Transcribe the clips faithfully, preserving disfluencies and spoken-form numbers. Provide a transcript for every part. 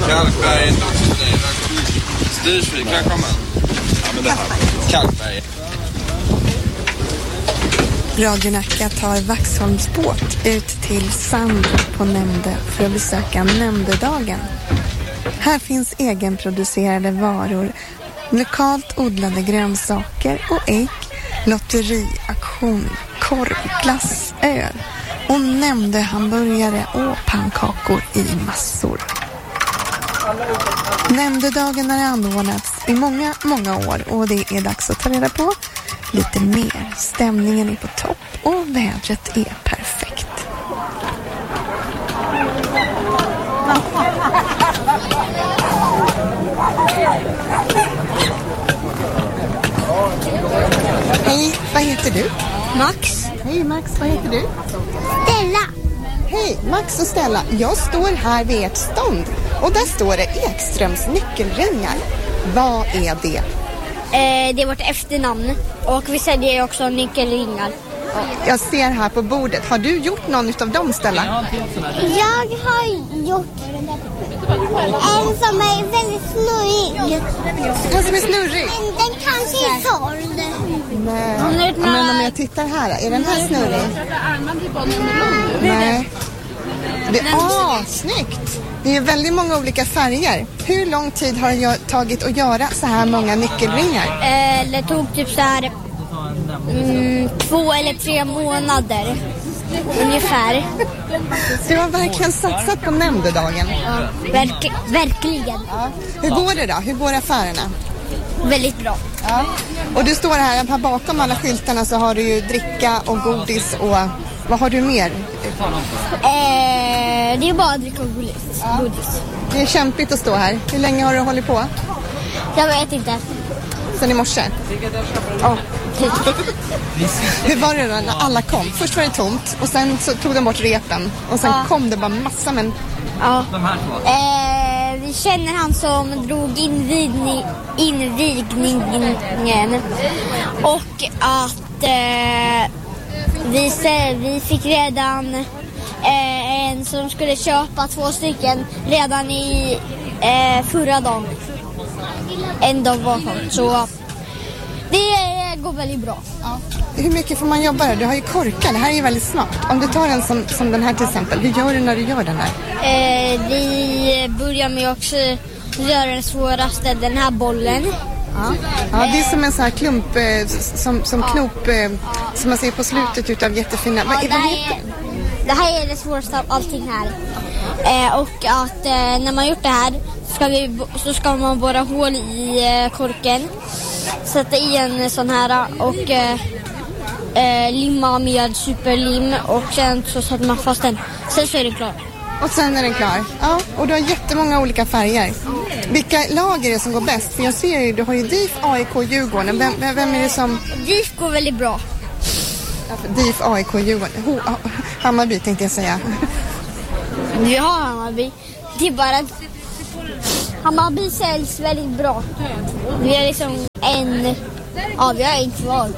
Kalkberg, Styrsvik, kan komma. Ja, men det här. Kalkberg. Radio Nacka tar Vaxholms båt ut till Sand på Nämnde för att besöka Nämndedagen. Här finns egenproducerade varor, lokalt odlade grönsaker och ägg, lotteriaktion, korvglass, öl och Nämnde hamburgare och pannkakor i massor. Nämndedagen har anordnats i många, många år och det är dags att ta reda på lite mer. Stämningen är på topp och vädret är perfekt. Hej, vad heter du? Max. Hej Max, vad heter du? Stella. Hej, Max och Stella. Jag står här vid ert stånd och där står det Ekströms nyckelringar. Vad är det? Eh, det är vårt efternamn och vi säljer också nyckelringar. Jag ser här på bordet. Har du gjort någon av dem, Stella? Jag har gjort en som är väldigt snurrig. En som är snurrig? Men den kanske är såld. Nej. Men om jag tittar här, är den här snurrig? Nej. Det är ah, snyggt. Det är väldigt många olika färger. Hur lång tid har det tagit att göra så här många nyckelringar? Eh, det tog typ så här mm, två eller tre månader ungefär. Du har verkligen satsat på Nämndedagen. Ja, verk, verkligen. Ja. Hur går det då? Hur går affärerna? Väldigt bra. Ja. Och du står här, här bakom alla skyltarna så har du ju dricka och godis och vad har du mer? Eh, det är bara att dricka och godis. Ja. godis. Det är kämpigt att stå här. Hur länge har du hållit på? Jag vet inte. Sen i morse? Ja. Hur var det då när alla kom? Först var det tomt och sen så tog de bort repen och sen ja. kom det bara massa men... Ja. Eh, vi känner han som drog invigning, invigningen och att eh, vi, vi fick redan eh, en som skulle köpa två stycken redan i eh, förra dagen. En dag var sånt. Så det går väldigt bra. Ja. Hur mycket får man jobba där? Du har ju korkar, det här är ju väldigt smart. Om du tar en som, som den här till exempel, hur gör du när du gör den här? Eh, vi börjar med också göra den svåraste, den här bollen. Ja, ja det är som en sån här klump, eh, som, som knop eh, som man ser på slutet utav jättefina... Ja, det, här är, det här är det svåraste av allting här. Eh, och att eh, när man gjort det här ska vi, så ska man borra hål i eh, korken. Sätta i en sån här och eh, eh, limma med superlim och sen så sätter man fast den. Sen så är det klar. Och sen är den klar. Ja, och du har jättemånga olika färger. Vilka lag är det som går bäst? För jag ser ju, du har ju D I F, A I K, Djurgården. Vem, vem är det som... D I F går väldigt bra. Ja, D I F, A I K, Djurgården. Ho, Hammarby tänkte jag säga. Vi har Hammarby. Det är bara att Hammarby säljs väldigt bra. Vi är liksom en... Ja, vi har en kvar.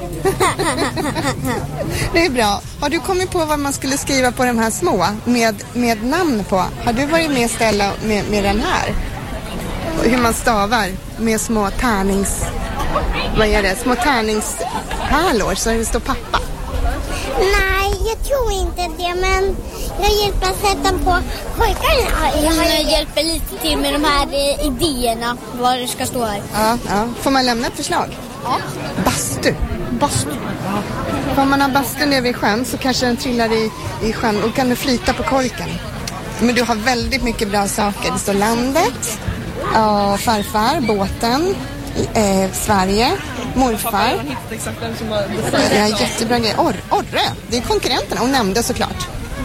Det är bra. Har du kommit på vad man skulle skriva på de här små med, med namn på? Har du varit med Stella med, med den här? Hur man stavar med små tärnings... Vad är det? Små tärningspärlor så det står pappa. Nej, jag tror inte det, men jag hjälper att sätta på pojkarna. Jag hjälper lite till med de här eh, idéerna, vad det ska stå här. Ja, ja. Får man lämna ett förslag? Ja. Bastu. Bastu. Om man har bastu nere vid sjön så kanske den trillar i, i sjön och kan du flyta på korken. Men du har väldigt mycket bra saker. Det står landet, ja, farfar, båten, eh, Sverige, morfar. Det är jättebra grejer. Or, Orre, det är konkurrenterna och Nämnde såklart.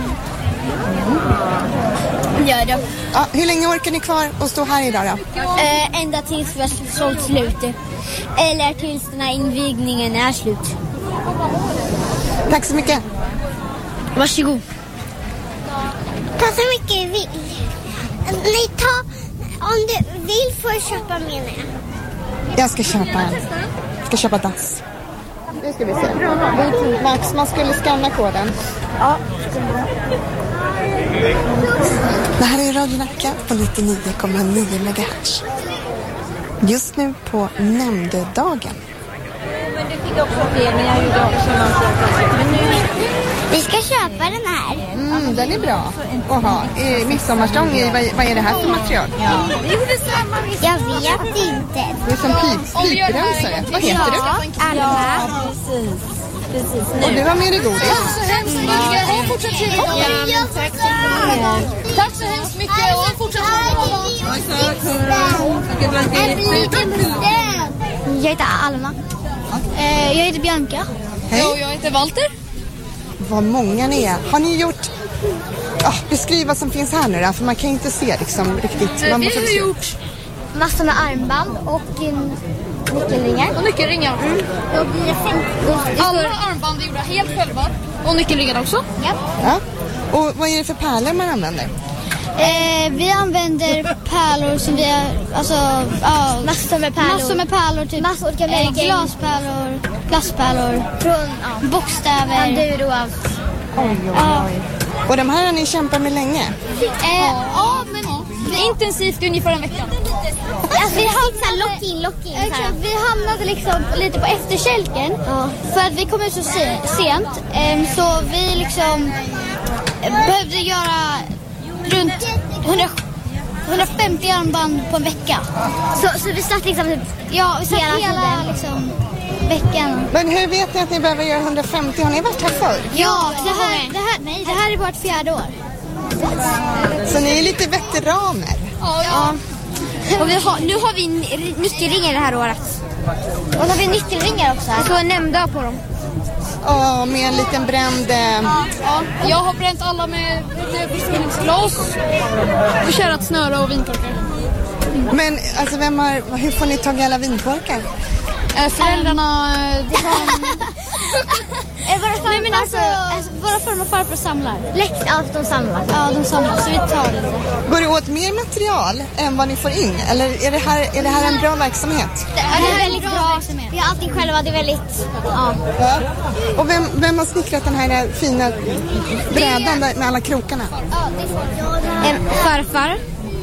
Gör det. Ja, hur länge orkar ni kvar och stå här idag då? Eh, ända tills vi har sålt slut. Eller tills den här invigningen är slut. Tack så mycket. Varsågod. Ta så mycket du vill. Nej, ta, om du vill får du köpa med mig. Jag ska köpa en. Jag ska köpa dass. Nu ska vi se. Max, man skulle scanna koden. Ja. Det här är Radio Nacka på nittionio komma nio megahertz. Just nu på nämndedagen. Vi ska köpa den här. Mm, den är bra att ha. Eh, midsommarstång i, vad, vad är det här för material? Jag vet inte. Det är som pip, piprensare. Vad heter du? Alla. Och du har med dig godis. Tack så hemskt mycket. Och fortsätt trevligt. Ja, tack så mycket. Tack så hemskt mycket. Och fortsätt trevligt. Jag heter Alma. Jag heter Bianca. Hej. Och jag heter Walter. Vad många ni är. Har ni gjort... Ah, beskriv vad som finns här nu då, för man kan inte se liksom riktigt. Man Vi måste har se. gjort Massor med armband och nyckelringar. och nyckelringar. Mm. Då blir det femtio. Alla armband är gjorda helt själva. Och nyckelringar också. Ja. Ja. Och vad är det för pärlor man använder? Eh, vi använder pärlor som vi har, alltså, ja, massor med pärlor. Massor med pärlor, typ massor olika eh, glaspärlor, glasspärlor, från ja, bokstäver, panduro och allt. Oj, oj, oj. Och de här har ni kämpat med länge? Eh, ja, men Det är intensivt ungefär en vecka. alltså, vi hamnade lock-in, lock-in. Exakt, vi hamnade liksom lite på efterkälken. Ja. För att vi kom ut så se- sent. Eh, så vi liksom eh, behövde göra runt hundra, hundrafemtio armband på en vecka. Så, så vi satt liksom ja, vi satt hela, hela liksom, veckan. Men hur vet ni att ni behöver göra hundrafemtio? Har ni varit här förr? Ja, det här, det här, nej, det här är vårt fjärde år. Så ni är lite veteraner. Ja, ja. Och vi har, nu har vi nyckelringar det här året. Och så har vi nyckelringar också här. Så är nämnda på dem. Ja, med en liten bränd... Eh... Ja, jag har bränt alla med försvinningsglas och kärat snöre och vinkorkar. Men alltså, vem har... hur får ni tag i alla vinkorkar? Äh, föräldrarna... Det var Är våra farmor, Nej, men alltså, alltså, våra farmor och farfar samlar. Lätt allt de samlar. Ja, de samlar. Så vi tar det. Går det åt mer material än vad ni får in? Eller är det här, är det här en bra verksamhet? Det är, det är väldigt bra verksamhet. Vi har allting själva. Det är väldigt... Ja. Ja. Och vem, vem har snickrat den här fina brädan där med alla krokarna? En farfar.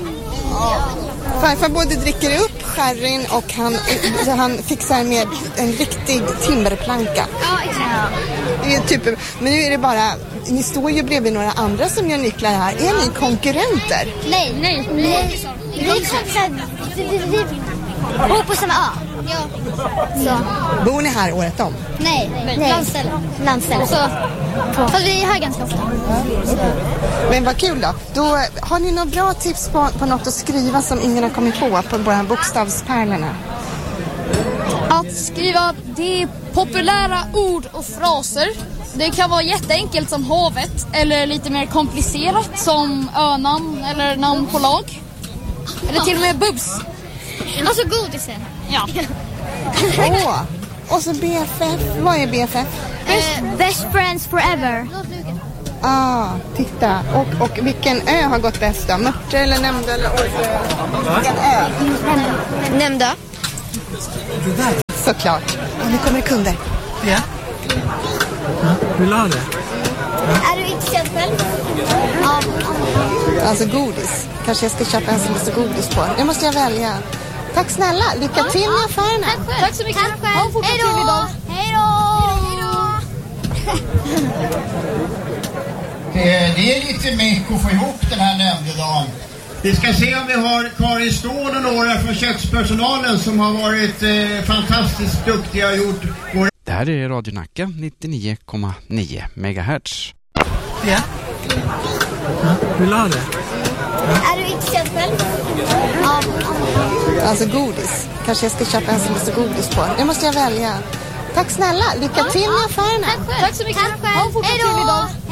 Farfar både dricker upp sherryn och han, han fixar med en riktig timmerplanka. Ja, exakt. Det är typ, men nu är det bara, ni står ju bredvid några andra som gör nycklar här. Är ni konkurrenter? Nej, nej. nej. Vi är kompisar. Vi, vi, vi bor på samma ö. Ja. Så. Bor ni här året om? Nej, nej. Landställe. Landställe. Så. Fast vi är här ganska ofta. Så. Men vad kul då. Då har ni några bra tips på, på något att skriva som ingen har kommit på på våra bokstavspärlorna? att skriva det populära ord och fraser. Det kan vara jätteenkelt som havet eller lite mer komplicerat som önamn eller namn på lag. Eller till och med bubs. Alltså godisen. Ja. Åh, och så B F F. Vad är B F F? Uh, best friends forever. Ah, titta. Och, och vilken ö har gått bäst då? Mörtre eller Nämnda eller Orrö? Vilken ö? Nämnda. Såklart. Och nu kommer det kunder. Ja. Ja, vill du ha det? Är du intresserad själv? Ja. Alltså godis. Kanske jag ska köpa en som det står godis på. Det måste jag välja. Tack snälla. Lycka till med affärerna. Tack, tack så mycket. Ha en fortsatt trevlig dag. Hej då! Det är lite mycket att få ihop den här nämndedagen. Vi ska se om vi har Karin Ståhl och några från kökspersonalen som har varit eh, fantastiskt duktiga och gjort vår... Det här är Radio Nacka nittionio komma nio megahertz. Ja. Ja, vill du ha det? Är du intresserad själv? Ja. Alltså godis. Kanske jag ska köpa en som det står godis på. Det måste jag välja. Tack snälla. Lycka till med affärerna. Tack så mycket. Ha en fortsatt trevlig dag.